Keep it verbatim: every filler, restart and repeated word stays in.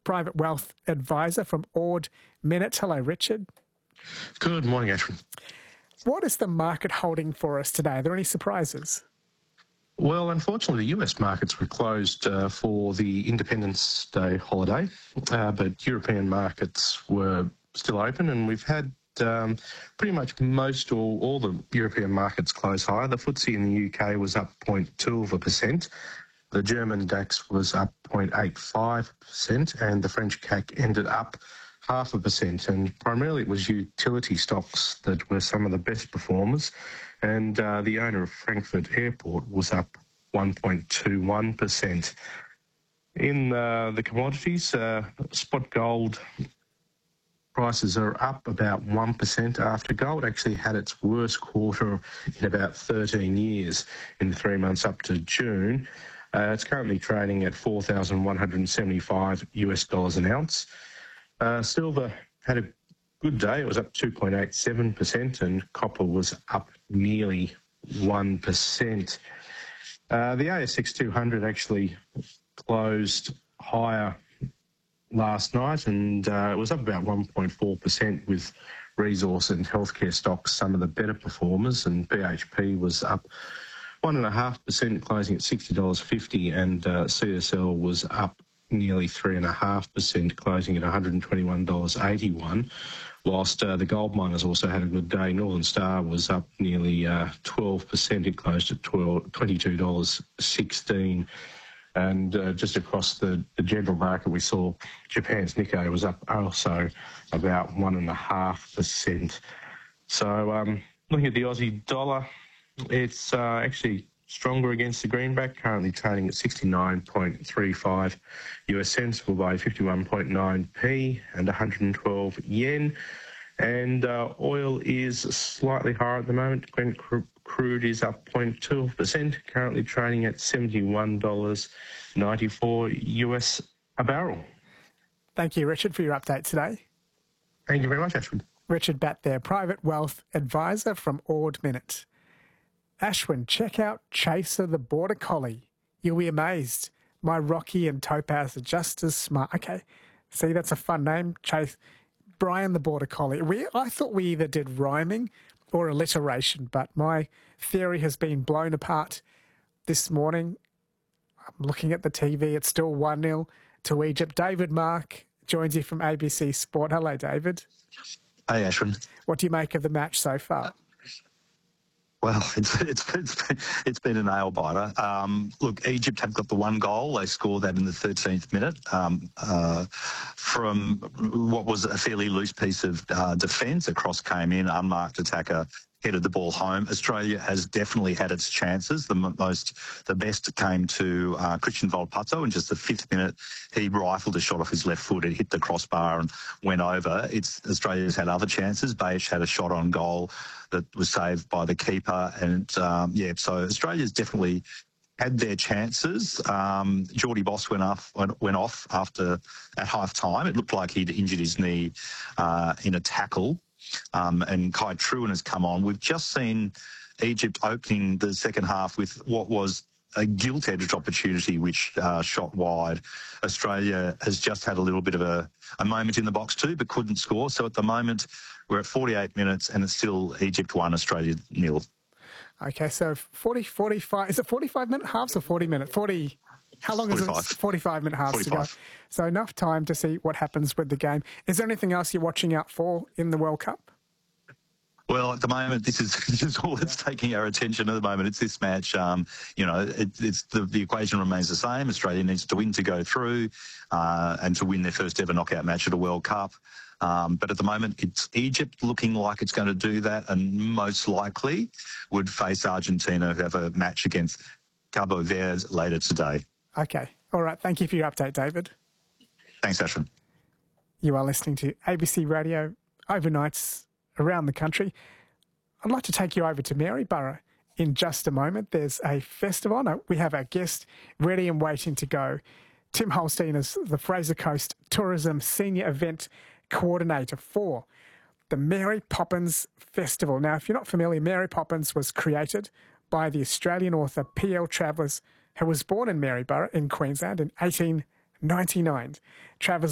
private wealth advisor from Ord Minnett. Hello, Richard. Good morning, Ashwin. What is the market holding for us today? Are there any surprises? Well, unfortunately, the U S markets were closed uh, for the Independence Day holiday, uh, but European markets were still open, and we've had um, pretty much most or all the European markets close higher. The F T S E in the U K was up zero point two percent. The German DAX was up zero point eight five percent, and the French C A C ended up half a percent, and primarily it was utility stocks that were some of the best performers, and uh, the owner of Frankfurt Airport was up one point two one percent. In uh, the commodities, uh, spot gold prices are up about one percent after gold actually had its worst quarter in about thirteen years in the three months up to June. Uh, it's currently trading at four thousand one hundred seventy-five US dollars an ounce. Uh, silver had a good day. It was up two point eight seven percent, and copper was up nearly one percent. Uh, the A S X two hundred actually closed higher last night, and uh, it was up about one point four percent, with resource and healthcare stocks some of the better performers, and B H P was up one point five percent, closing at sixty dollars fifty, and uh, C S L was up nearly three point five percent, closing at one hundred twenty-one dollars eighty-one, whilst uh, the gold miners also had a good day. Northern Star was up nearly uh, twelve percent. It closed at twenty-two dollars sixteen. And uh, just across the, the general market, we saw Japan's Nikkei was up also about one point five percent. So um, looking at the Aussie dollar, it's uh, actually stronger against the greenback, currently trading at sixty-nine point three five US cents, will buy fifty-one point nine p and one hundred twelve yen. And uh, oil is slightly higher at the moment. Brent crude is up zero point two percent, currently trading at seventy-one dollars ninety-four US a barrel. Thank you, Richard, for your update today. Thank you very much, Ashwin. Richard Batt there, private wealth advisor from Ord Minnett. Ashwin, check out Chaser the Border Collie. You'll be amazed. My Rocky and Topaz are just as smart. Okay, see, that's a fun name. Chase, Brian the Border Collie. We, I thought we either did rhyming or alliteration, but my theory has been blown apart this morning. I'm looking at the T V. It's still one nil to Egypt. David Mark joins you from A B C Sport. Hello, David. Hey, Ashwin. What do you make of the match so far? Well, it's it's it's been, it's been a nail biter. Um, look, Egypt have got the one goal. They scored that in the thirteenth minute um, uh, from what was a fairly loose piece of uh, defence. A cross came in, unmarked attacker headed the ball home. Australia has definitely had its chances. The most, the best came to uh, Christian Volpato in just the fifth minute. He rifled a shot off his left foot. It hit the crossbar and went over. It's Australia's had other chances. Bayish had a shot on goal that was saved by the keeper. And, um, yeah, so Australia's definitely had their chances. Um, Geordie Boss went off, went, went off after at half time. It looked like he'd injured his knee uh, in a tackle. Um, and Kai Truan has come on. We've just seen Egypt opening the second half with what was a gilt-edged opportunity, which uh, shot wide. Australia has just had a little bit of a, a moment in the box too, but couldn't score. So at the moment, we're at forty-eight minutes and it's still Egypt one, Australia nil. Okay, so forty, forty-five, is it forty-five minute halves or forty minute? forty, how long is it? forty-five minute halves forty-five. to go. So enough time to see what happens with the game. Is there anything else you're watching out for in the World Cup? Well, at the moment, this is, this is all that's taking our attention at the moment. It's this match. Um, you know, it, it's the, the equation remains the same. Australia needs to win to go through uh, and to win their first ever knockout match at a World Cup. Um, but at the moment, it's Egypt looking like it's going to do that, and most likely would face Argentina, who have a match against Cabo Verde later today. Okay. All right. Thank you for your update, David. Thanks, Ashwin. You are listening to A B C Radio overnights around the country. I'd like to take you over to Maryborough in just a moment. There's a festival. No, we have our guest ready and waiting to go. Tim Holstein is the Fraser Coast Tourism Senior Event Coordinator for the Mary Poppins Festival. Now, if you're not familiar, Mary Poppins was created by the Australian author P L Travers, who was born in Maryborough in Queensland in eighteen ninety-nine. Travers